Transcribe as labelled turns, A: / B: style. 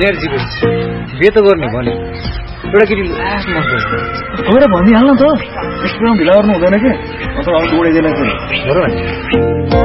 A: नेर्जीको बे त गर्ने भने एउटा केटी लास्ट मस्त
B: गएर भनिहाल्न त यस्तो ढिला गर्नु हुँदैन के अथवा दौडिँदैन के